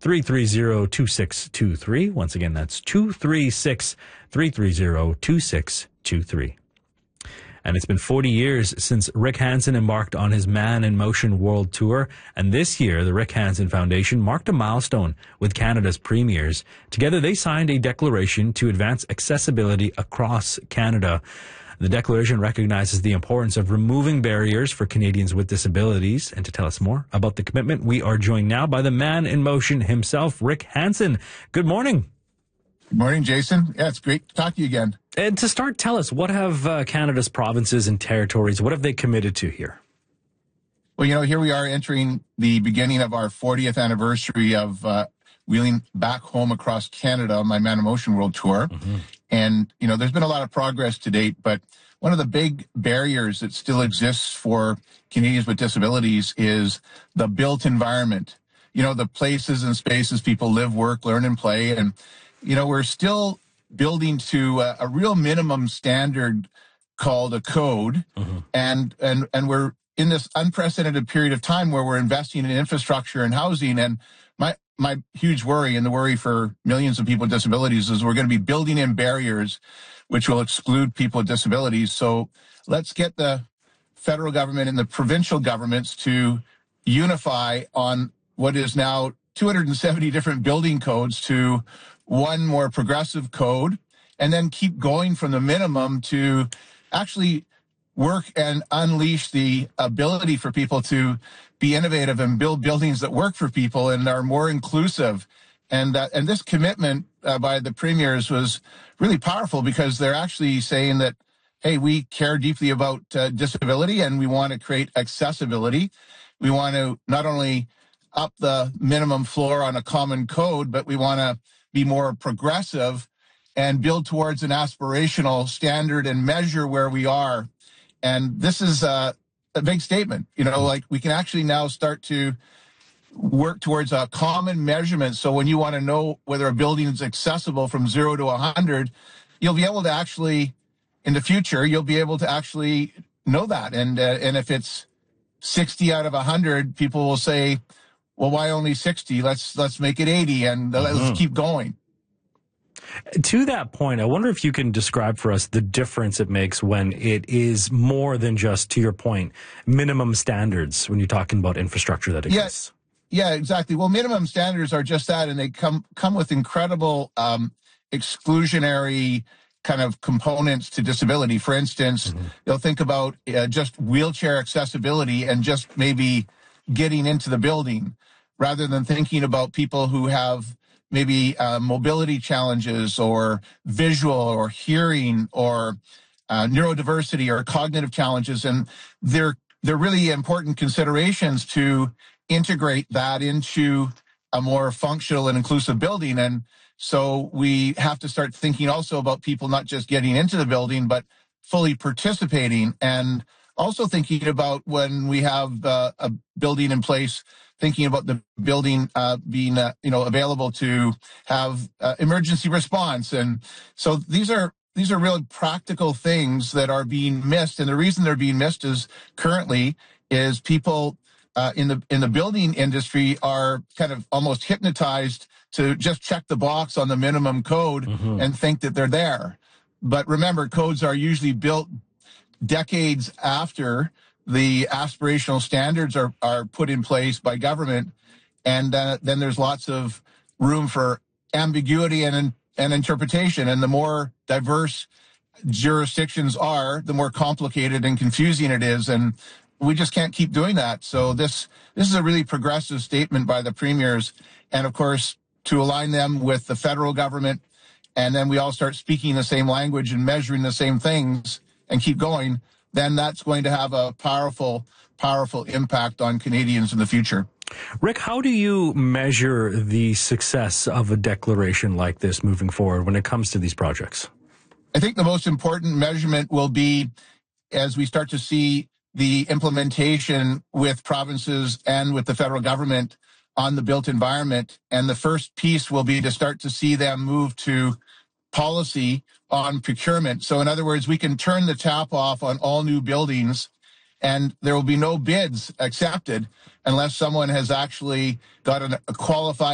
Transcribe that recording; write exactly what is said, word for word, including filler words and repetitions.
three three zero, two six two three. Once again, that's two three six, three three zero, two six two three. And it's been forty years since Rick Hansen embarked on his Man in Motion World Tour. And this year, the Rick Hansen Foundation marked a milestone with Canada's premiers. Together, they signed a declaration to advance accessibility across Canada. The declaration recognizes the importance of removing barriers for Canadians with disabilities. And to tell us more about the commitment, we are joined now by the Man in Motion himself, Rick Hansen. Good morning. Good morning, Jason. Yeah, it's great to talk to you again. And to start, tell us, what have uh, Canada's provinces and territories, what have they committed to here? Well, you know, here we are entering the beginning of our fortieth anniversary of uh, wheeling back home across Canada on my Man in Motion World Tour. Mm-hmm. And, you know, there's been a lot of progress to date, but one of the big barriers that still exists for Canadians with disabilities is the built environment. You know, the places and spaces people live, work, learn, and play. And, you know, we're still building to a, a real minimum standard called a code. Mm-hmm. And, and, and we're in this unprecedented period of time where we're investing in infrastructure and housing. And my, my huge worry, and the worry for millions of people with disabilities, is we're going to be building in barriers which will exclude people with disabilities. So let's get the federal government and the provincial governments to unify on what is now two hundred seventy different building codes to one more progressive code, and then keep going from the minimum to actually work and unleash the ability for people to be innovative and build buildings that work for people and are more inclusive. And uh, and this commitment uh, by the premiers was really powerful, because they're actually saying that, hey, we care deeply about uh, disability, and we want to create accessibility. We want to not only up the minimum floor on a common code, but we want to be more progressive and build towards an aspirational standard and measure where we are. And this is a, a big statement. You know, like, we can actually now start to work towards a common measurement. So when you want to know whether a building is accessible from zero to one hundred, you'll be able to actually, in the future, you'll be able to actually know that. And, uh, and if it's sixty out of one hundred, people will say, well, why only sixty? Let's let's make it eighty, and uh, mm-hmm. let's keep going. To that point, I wonder if you can describe for us the difference it makes when it is more than just, to your point, minimum standards when you're talking about infrastructure that exists. Yeah, yeah, exactly. Well, minimum standards are just that, and they come come with incredible um, exclusionary kind of components to disability. For instance, mm-hmm. they'll think about uh, just wheelchair accessibility and just maybe getting into the building, rather than thinking about people who have maybe uh, mobility challenges or visual or hearing or uh, neurodiversity or cognitive challenges. And they're, they're really important considerations to integrate that into a more functional and inclusive building. And so we have to start thinking also about people not just getting into the building, but fully participating, and also thinking about when we have uh, a building in place, thinking about the building uh, being, uh, you know, available to have uh, emergency response. And so these are these are really practical things that are being missed. And the reason they're being missed is currently is people uh, in the in the building industry are kind of almost hypnotized to just check the box on the minimum code mm-hmm. and think that they're there. But remember, codes are usually built decades after the aspirational standards are, are put in place by government. And uh, then there's lots of room for ambiguity and, and interpretation. And the more diverse jurisdictions are, the more complicated and confusing it is. And we just can't keep doing that. So this, this is a really progressive statement by the premiers. And of course, to align them with the federal government, and then we all start speaking the same language and measuring the same things and keep going, then that's going to have a powerful, powerful impact on Canadians in the future. Rick, how do you measure the success of a declaration like this moving forward when it comes to these projects? I think the most important measurement will be as we start to see the implementation with provinces and with the federal government on the built environment. And the first piece will be to start to see them move to policy on procurement. So in other words, we can turn the tap off on all new buildings and there will be no bids accepted unless someone has actually got an, a qualified